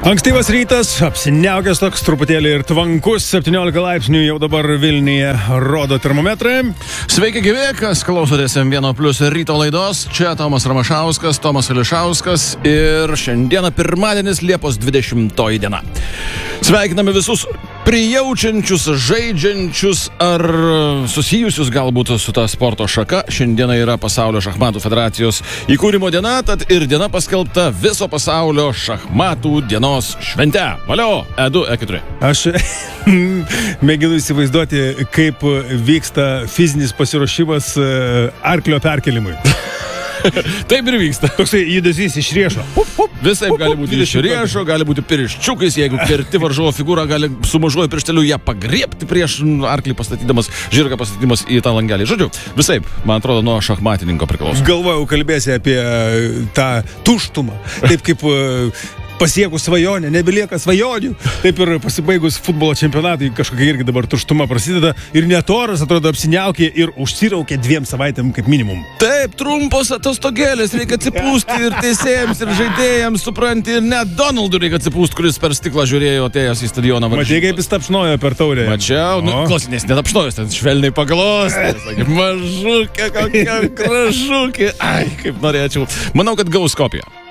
Ankstyvas rytas, apsiniaukęs toks truputėlį ir tvankus, 17 laipsnių jau dabar Vilniuje rodo termometrai. Sveiki gyvi, kas klausotės M1 Plus ryto laidos. Čia Tomas Ramašauskas, Tomas Ališauskas ir šiandieną pirmadienis, Liepos 20 diena. Sveikiname visus prijaučiančius, žaidžiančius ar susijusius galbūt su ta sporto šaka. Šiandieną yra Pasaulio šachmatų federacijos įkūrimo diena, tad ir diena paskelbta viso pasaulio šachmatų dienos švente. Valio, E2, E4. Aš mėginu įsivaizduoti, kaip vyksta fizinis pasiruošimas arklio perkelimui. Taip ir vyksta. Toksai judesys iš riešo. Visai gali būti iš riešo, gali būti pirščiukais, jeigu kerti varžovo figūrą, gali su mažuoju piršteliu ją pagriebti prieš arklį pastatydamas, žirgą pastatydamas į tą langelį. Žodžiu, visai, man atrodo, nuo šachmatininko priklauso. Galvojau, kalbėsi apie tą tuštumą, taip kaip pasiekus svajonę, nebelieka svajonių. Taip ir pasibaigus futbolo čempionatai kažkokia irgi dabar tuštuma prasideda ir net oras atrodo apsiniaukė ir užsiraukė 2 savaitėm kaip minimum. Taip, trumpos atostogėlės, reikia atsipūsti ir teisėjams, ir žaidėjams, supranti, ir net Donaldui reikia atsipūsti, kuris per stiklą žiūrėjo atėjęs į stadioną. Matei, kaip jis tapšnojo per taurę? Mačiau, klausinės, netapšnojęs, ten švelniai paglostęs, mažukė, kokia gražukė, ai, kaip norėčiau. Manau, kad gaus kopiją.